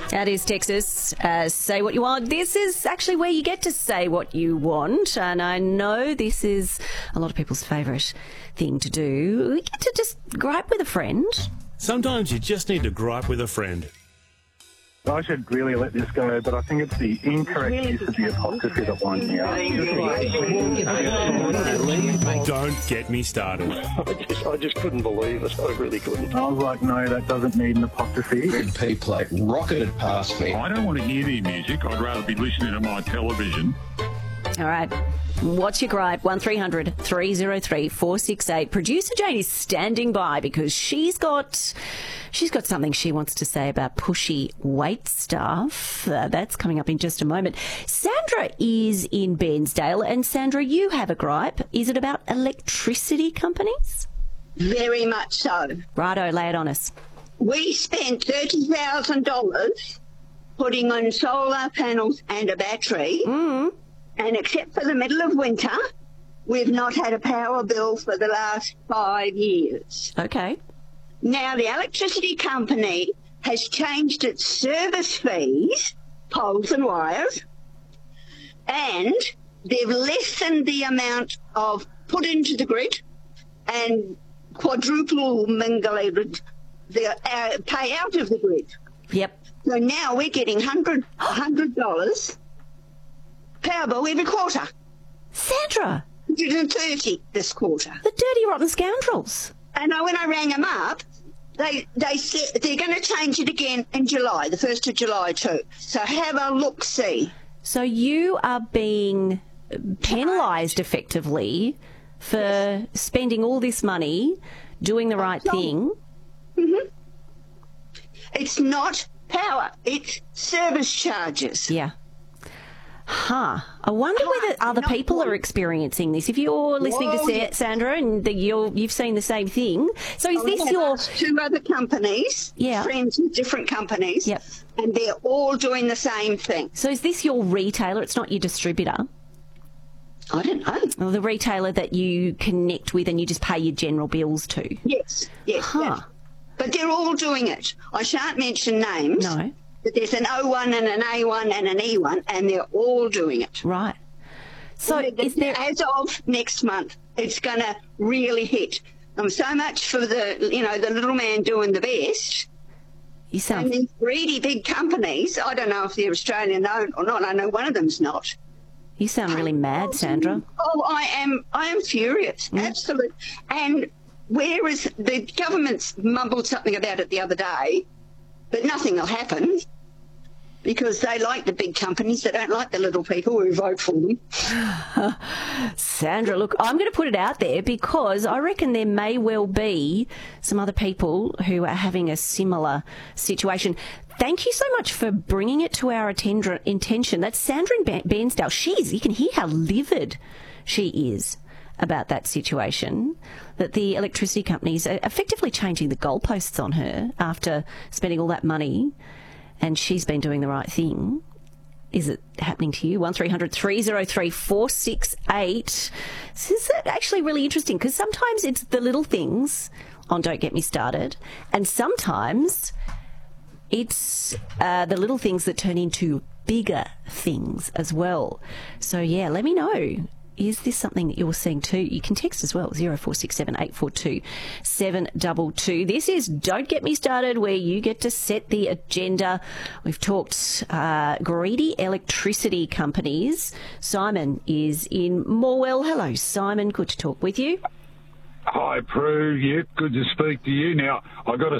That is Texas. Say what you want. This is actually where you get to say what you want. And I know this is a lot of people's favourite thing to do. We get to just gripe with a friend. Sometimes you just need to gripe with a friend. I should really let this go, but I think it's the incorrect use of the apostrophe that winds me up. Don't get me started. I just couldn't believe it. I really couldn't. I was like, no, that doesn't need an apostrophe. Red P plate rocketed past me. I don't want to hear the music. I'd rather be listening to my television. All right. What's your gripe? 1300 303 468. Producer Jane is standing by because she's got something she wants to say about pushy wait staff. That's coming up in just a moment. Sandra is in Bairnsdale, and Sandra, you have a gripe. Is it about electricity companies? Very much so. Righto, lay it on us. We spent $30,000 putting on solar panels and a battery. And except for the middle of winter, we've not had a power bill for the last 5 years. Okay. Now, the electricity company has changed its service fees, poles and wires, and they've lessened the amount of put into the grid and quadruple mingled the pay out of the grid. Yep. So now we're getting $100 power bill every quarter. Sandra! 130 this quarter. The dirty, rotten scoundrels. And when I rang them up, they said they're going to change it again in July, the 1st of July too. So have a look-see. So you are being penalised effectively for spending all this money doing the right thing. Mm-hmm. It's not power, it's service charges. Yeah. I wonder whether other people are experiencing this. If you're listening to Sandra and you've seen the same thing. So is this your... two other companies, friends with different companies, and they're all doing the same thing. So is this your retailer? It's not your distributor? I don't know. Or the retailer that you connect with and you just pay your general bills to? Yes. But they're all doing it. I shan't mention names. No. But there's an O1 and an A1 and an E1, and they're all doing it. Right. So is there... As of next month, it's going to really hit. So much for the little man doing the best. You sound... And these greedy big companies, I don't know if they're Australian owned or not. I know one of them's not. You sound really mad, Sandra. Oh, I am furious. Absolutely. And whereas the government's mumbled something about it the other day, but nothing will happen. Because they like the big companies, they don't like the little people who vote for them. Sandra, look, I'm going to put it out there because I reckon there may well be some other people who are having a similar situation. Thank you so much for bringing it to our attention. That's Sandra in Bairnsdale. You can hear how livid she is about that situation, that the electricity companies are effectively changing the goalposts on her after spending all that money. And she's been doing the right thing. Is it happening to you? 1300 303 468. This is actually really interesting because sometimes it's the little things on Don't Get Me Started, and sometimes it's the little things that turn into bigger things as well. So, yeah, let me know. Is this something that you're seeing too? You can text as well, 0467 842 722. This is Don't Get Me Started, where you get to set the agenda. We've talked greedy electricity companies. Simon is in Morwell. Hello, Simon. Good to talk with you. Hi, Prue. Yeah, good to speak to you. Now, I got to